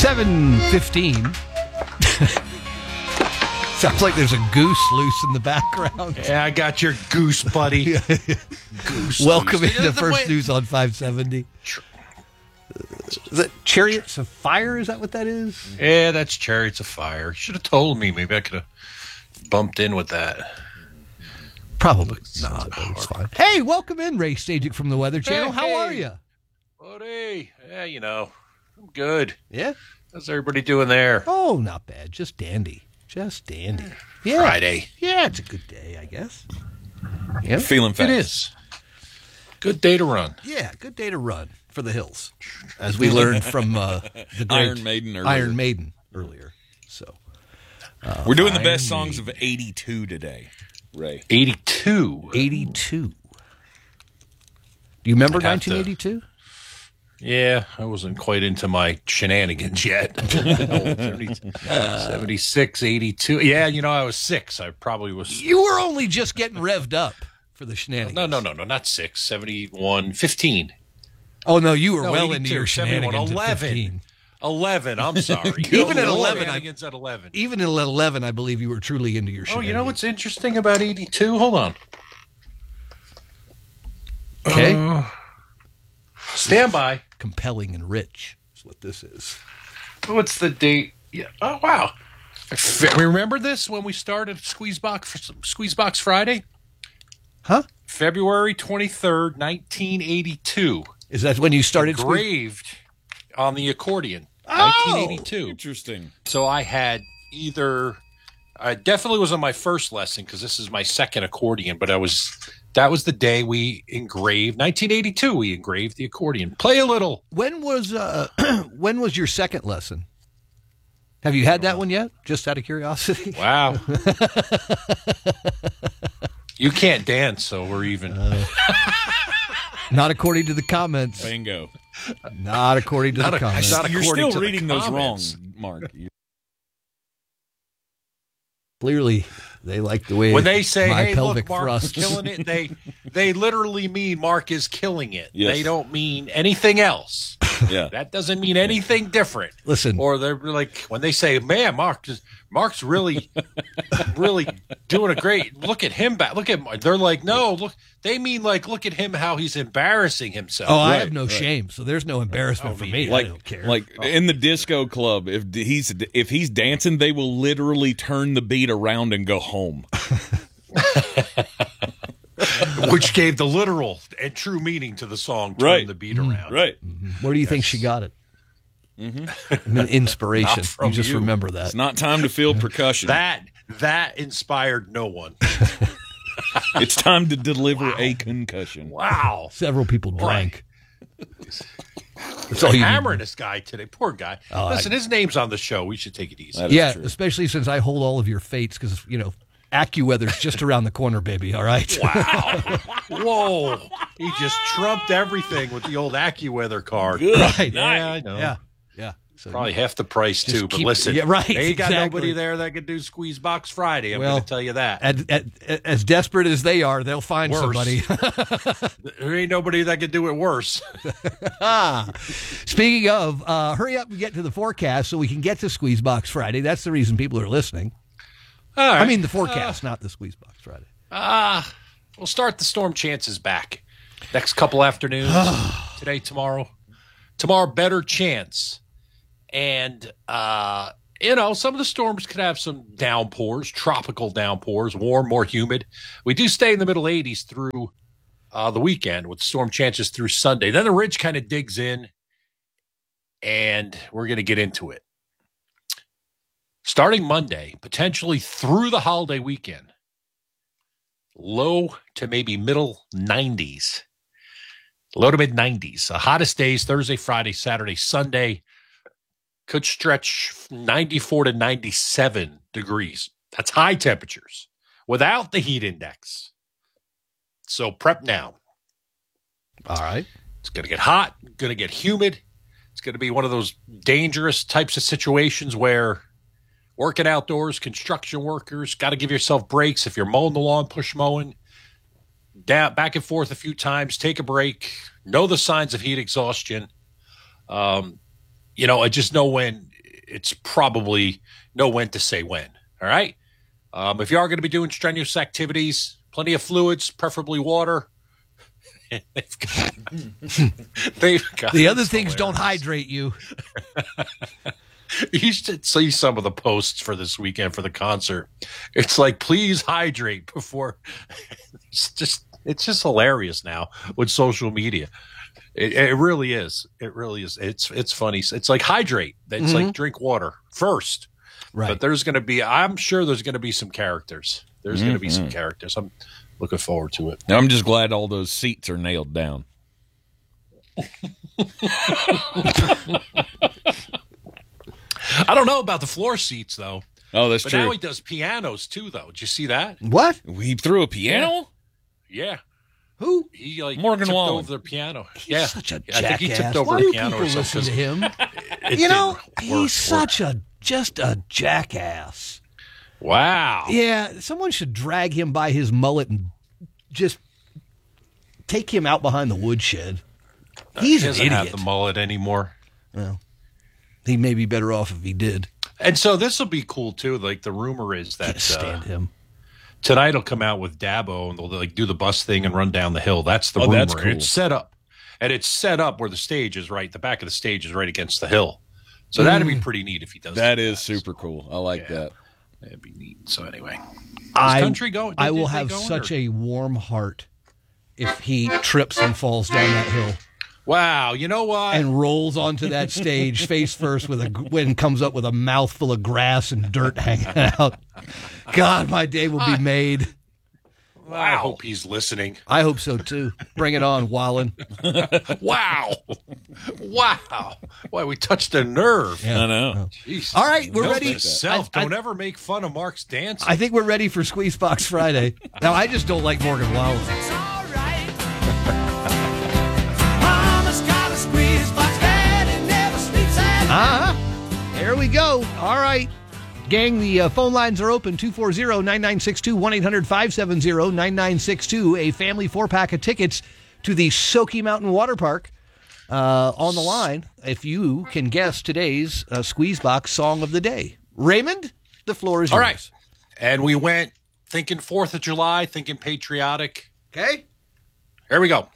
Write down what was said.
7:15. Sounds like there's a goose loose in the background. Yeah, I got your goose, buddy. Goose. Welcome loose. into First News on 570. Is that Chariots of Fire? Is that what that is? Yeah, that's Chariots of Fire. You should have told me. Maybe I could have bumped in with that. Probably not. It's fine. Hey, welcome in, Ray Stajic from the Weather Channel. How are you? Buddy. Yeah, I'm good. Yeah? How's everybody doing there? Oh, not bad. Just dandy. Just dandy. Yeah. Friday. Yeah, it's a good day, I guess. Yeah. Feeling fast. It is. Good day to run. Yeah, good day to run for the hills, as we learned from the great Iron Maiden earlier. So we're doing the best songs of 82 today, Ray. 82. 82. Do you remember 1982? Yeah, I wasn't quite into my shenanigans yet. 76, 82. Yeah, I was 6. I probably was. You were only just getting revved up for the shenanigans. No, not 6. 71, 15. Oh, no, you were well 82, into your shenanigans 11. at 15. 11, I'm sorry. Even at 11, at 11. Even at 11, I believe you were truly into your shenanigans. Oh, you know what's interesting about 82? Hold on. Okay. Stand by. Compelling and rich is what this is. What's the date? Yeah. Oh, wow. Remember this when we started Squeezebox Friday? Huh? February 23rd, 1982. Is that when you started? Engraved on the accordion. Oh, 1982. Interesting. So I had I definitely was on my first lesson because this is my second accordion, but that was the day we engraved 1982. We engraved the accordion. Play a little. When was your second lesson? Have you had that one yet? Just out of curiosity. Wow. You can't dance, so we're even. Not according to the comments. Bingo. Not according to the comments. You're still reading those wrong, Mark. Clearly, they like the way when they say, my "Hey, pelvic look, Mark is thrust." killing it," they literally mean Mark is killing it. Yes. They don't mean anything else. Yeah, that doesn't mean anything different. Listen, or they're like when they say, "Man, Mark's really, really doing a great. Look at him back. Look at." They're like, "No, look." They mean like, "Look at him, how he's embarrassing himself." Oh, I have no shame, so there's no embarrassment for me. I don't care. Like in the disco club, if he's dancing, they will literally turn the beat around and go home. Which gave the literal and true meaning to the song, Turn the Beat Around. Right. Where do you think she got it? Mm-hmm. An inspiration. You just remember that. It's not time to feel percussion. That inspired no one. It's time to deliver a concussion. Wow. Several people drank. So hammering this guy today. Poor guy. Listen, his name's on the show. We should take it easy. Yeah, especially since I hold all of your fates because, AccuWeather's just around the corner, baby, all right? Wow. Whoa. He just trumped everything with the old AccuWeather card. Good. Right. Yeah, I know. Yeah. Probably half the price, too. But listen, they ain't got nobody there that can do Squeezebox Friday. I'm going to tell you that. As desperate as they are, they'll find somebody. There ain't nobody that can do it worse. Speaking of, hurry up and get to the forecast so we can get to Squeezebox Friday. That's the reason people are listening. All right. I mean the forecast, not the Squeezebox Friday. We'll start the storm chances back. Next couple afternoons. Today, tomorrow. Tomorrow, better chance. And, some of the storms could have some downpours, tropical downpours, warm, more humid. We do stay in the middle 80s through the weekend with storm chances through Sunday. Then the ridge kind of digs in, and we're going to get into it. Starting Monday, potentially through the holiday weekend, low to maybe middle 90s, low to mid 90s. The hottest days, Thursday, Friday, Saturday, Sunday, could stretch 94 to 97 degrees. That's high temperatures without the heat index. So prep now. All right. It's going to get hot, going to get humid. It's going to be one of those dangerous types of situations where working outdoors, construction workers, got to give yourself breaks. If you're mowing the lawn, push mowing, down, back and forth a few times, take a break, know the signs of heat exhaustion. I just know when it's probably know when to say when. All right. If you are going to be doing strenuous activities, plenty of fluids, preferably water. they've got The other things don't hydrate you. You should see some of the posts for this weekend for the concert. It's like, please hydrate before. It's just hilarious now with social media. It really is. It really is. It's funny. It's like hydrate. It's like drink water first. Right. But I'm sure there's going to be some characters. There's going to be some characters. I'm looking forward to it. I'm just glad all those seats are nailed down. I don't know about the floor seats, though. Oh, that's But true. now he does pianos, too, though. Did you see that? What? He threw a piano? Yeah. Who? He like Morgan tipped Wallen. over the piano. He's such a jackass. I think he tipped over Why the do piano people or listen something. to him? It You know, didn't he's work. such just a jackass. Wow. Yeah, someone should drag him by his mullet and just take him out behind the woodshed. He's He an doesn't idiot. have the mullet anymore. Well, he may be better off if he did. And so this will be cool too. Like the rumor is that Can't stand him. tonight he'll come out with Dabo and they'll like do the bus thing and run down the hill. That's the rumor. that's cool. It's set up. And it's set up where the stage is right. The back of the stage is right against the hill. So that'd be pretty neat if he does That is super cool. I like that. That'd be neat. So anyway, I I will have such a warm heart if he trips and falls down that hill wow. You know what? and rolls onto that stage face first when comes up with a mouthful of grass and dirt hanging out. God, my day will be made. I hope he's listening. I hope so too. Bring it on, Wallen. Wow. Wow. Why we touched a nerve. I know. Jeez. All right, we're Note ready. to self, I- don't ever make fun of Mark's dancing. I think we're ready for Squeeze Box Friday. Now, I just don't like Morgan Wallen. It's all right. Mama's got a squeeze box, Daddy never sleeps at night. There we go. All right. Gang, the phone lines are open, 240-9962, 1-800-570-9962. A family 4-pack of tickets to the Soaky Mountain Water Park on the line if you can guess today's Squeeze Box song of the day. Raymond, the floor is All yours. right. And we went thinking 4th of July, thinking patriotic. Okay. Here we go.